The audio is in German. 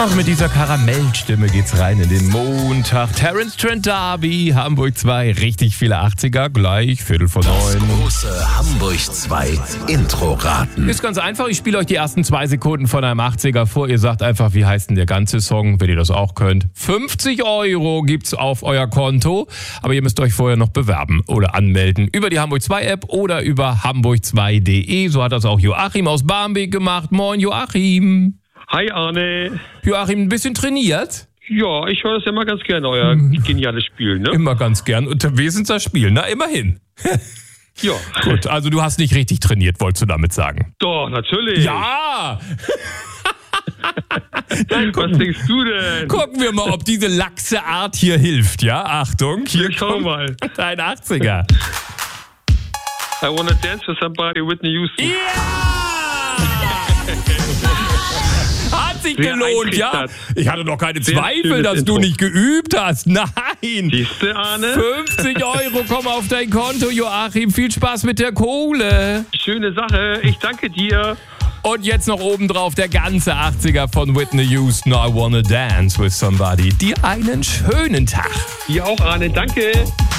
Ach, mit dieser Karamellstimme geht's rein in den Montag. Terence Trent D'Arby, Hamburg 2, richtig viele 80er, gleich 8:45. Das große Hamburg 2 Intro-Raten. Ist ganz einfach, ich spiele euch die ersten 2 Sekunden von einem 80er vor. Ihr sagt einfach, wie heißt denn der ganze Song, wenn ihr das auch könnt. 50 € gibt's auf euer Konto, aber ihr müsst euch vorher noch bewerben oder anmelden. Über die Hamburg 2 App oder über hamburg2.de. So hat das auch Joachim aus Barmbek gemacht. Moin Joachim. Hi Arne. Joachim, ein bisschen trainiert? Ja, ich höre das ja immer ganz gerne, euer geniales Spiel, ne? Immer ganz gern. Unterwegs das Spiel, na immerhin. Ja. Gut, also du hast nicht richtig trainiert, wolltest du damit sagen? Doch, natürlich. Ja! Was denkst du denn? Gucken wir mal, ob diese laxe Art hier hilft, ja? Achtung, hier Schau kommt mal. ein 80er. I wanna dance with somebody, Whitney Houston. Ja! Hat sich Sehr gelohnt, ja? eintrichtert. Ich hatte doch keine Sehr Zweifel, schönes dass du Intro. nicht geübt hast. Nein! Siehste, Arne? 50 € kommen auf dein Konto, Joachim. Viel Spaß mit der Kohle. Schöne Sache. Ich danke dir. Und jetzt noch obendrauf der ganze 80er von Whitney Houston. I wanna dance with somebody. Dir einen schönen Tag. Dir auch, Arne. Danke.